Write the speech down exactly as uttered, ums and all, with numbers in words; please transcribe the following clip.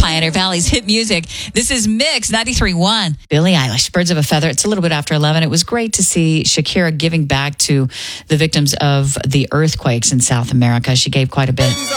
Pioneer Valley's hit music. This is Mix ninety-three point one. Billie Eilish, Birds of a Feather. It's a little bit after eleven. It was great to see Shakira giving back to the victims of the earthquakes in South America. She gave quite a bit.